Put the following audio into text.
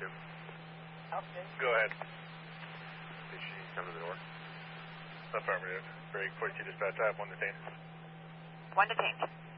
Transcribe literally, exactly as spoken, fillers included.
two. Okay. Go ahead. Did she come to the door? Affirmative. Break forty-two dispatch. I have one detained. One detained.